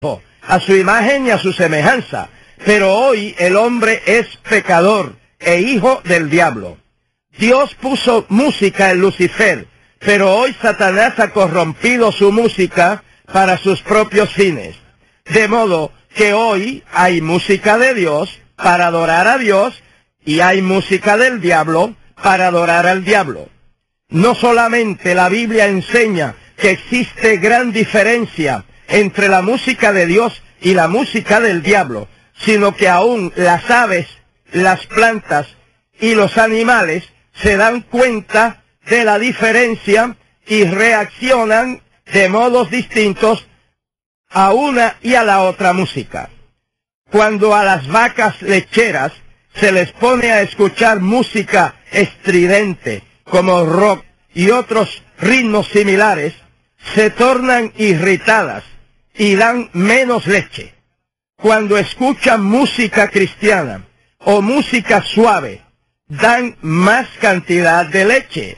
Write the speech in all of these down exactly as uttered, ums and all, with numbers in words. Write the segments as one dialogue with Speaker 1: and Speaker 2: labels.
Speaker 1: a su imagen y a su semejanza, pero hoy el hombre es pecador e hijo del diablo. Dios puso música en Lucifer, pero hoy Satanás ha corrompido su música para sus propios fines. De modo que hoy hay música de Dios para adorar a Dios y hay música del diablo para adorar al diablo. No solamente la Biblia enseña que existe gran diferencia entre la música de Dios y la música del diablo, sino que aún las aves, las plantas y los animales se dan cuenta de la diferencia y reaccionan de modos distintos a una y a la otra música. Cuando a las vacas lecheras se les pone a escuchar música estridente, como rock y otros ritmos similares, se tornan irritadas y dan menos leche. Cuando escuchan música cristiana o música suave, dan más cantidad de leche.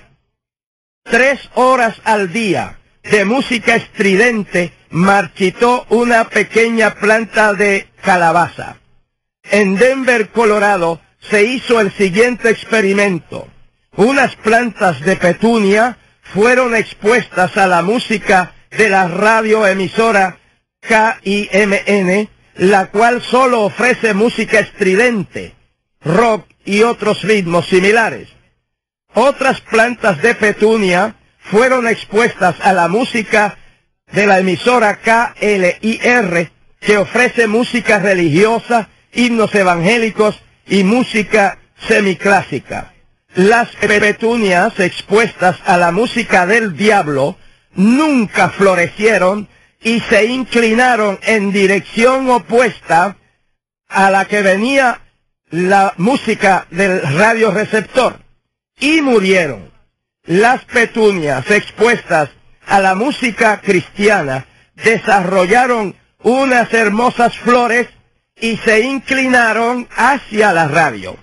Speaker 1: Tres horas al día de música estridente marchitó una pequeña planta de calabaza. En Denver, Colorado, se hizo el siguiente experimento. Unas plantas de petunia fueron expuestas a la música de la radioemisora K I M N, la cual solo ofrece música estridente, rock y otros ritmos similares. Otras plantas de petunia fueron expuestas a la música de la emisora K L I R, que ofrece música religiosa, himnos evangélicos y música semiclásica. Las petunias expuestas a la música del diablo nunca florecieron y se inclinaron en dirección opuesta a la que venía la música del radioreceptor y murieron. Las petunias expuestas a la música cristiana desarrollaron unas hermosas flores y se inclinaron hacia la radio.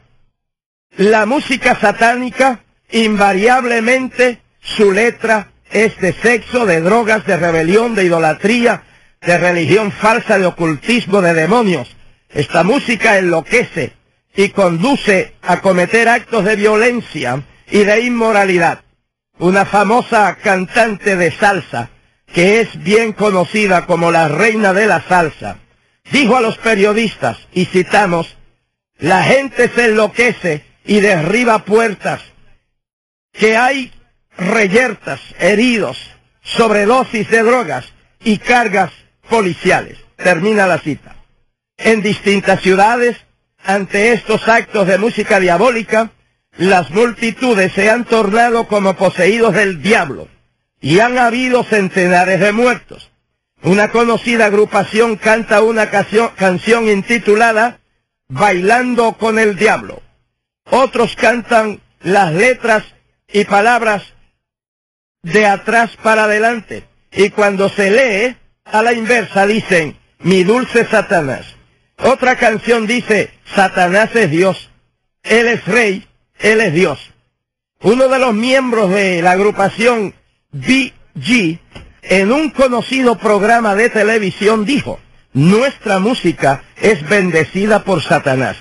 Speaker 1: La música satánica, invariablemente, su letra es de sexo, de drogas, de rebelión, de idolatría, de religión falsa, de ocultismo, de demonios. Esta música enloquece y conduce a cometer actos de violencia y de inmoralidad. Una famosa cantante de salsa, que es bien conocida como la reina de la salsa, dijo a los periodistas, y citamos, «La gente se enloquece y derriba puertas, que hay reyertas, heridos, sobredosis de drogas y cargas policiales». Termina la cita. En distintas ciudades, ante estos actos de música diabólica, las multitudes se han tornado como poseídos del diablo y han habido centenares de muertos. Una conocida agrupación canta una canción, canción intitulada «Bailando con el Diablo». Otros cantan las letras y palabras de atrás para adelante, y cuando se lee a la inversa dicen «Mi dulce Satanás». Otra canción dice «Satanás es Dios, Él es Rey, Él es Dios». Uno de los miembros de la agrupación B G, en un conocido programa de televisión, dijo «Nuestra música es bendecida por Satanás».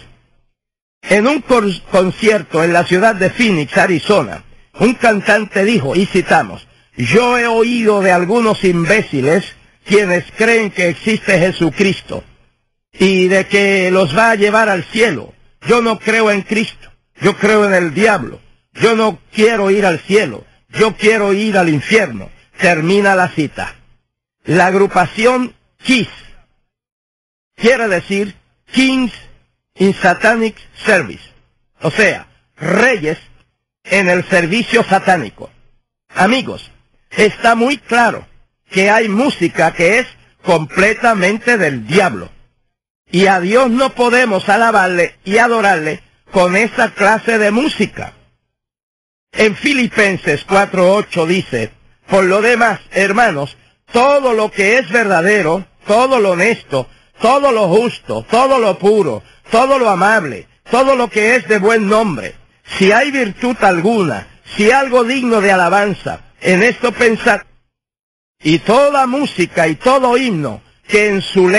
Speaker 1: En un concierto en la ciudad de Phoenix, Arizona, un cantante dijo, y citamos, «Yo he oído de algunos imbéciles quienes creen que existe Jesucristo y de que los va a llevar al cielo. Yo no creo en Cristo, yo creo en el diablo. Yo no quiero ir al cielo, yo quiero ir al infierno». Termina la cita. La agrupación KISS quiere decir Kings in Satanic Service, o sea, reyes en el servicio satánico. Amigos, está muy claro que hay música que es completamente del diablo, y a Dios no podemos alabarle y adorarle con esa clase de música. En Filipenses cuatro ocho dice, «Por lo demás, hermanos, todo lo que es verdadero, todo lo honesto, todo lo justo, todo lo puro, todo lo amable, todo lo que es de buen nombre, si hay virtud alguna, si algo digno de alabanza, en esto pensad, y toda música y todo himno que en su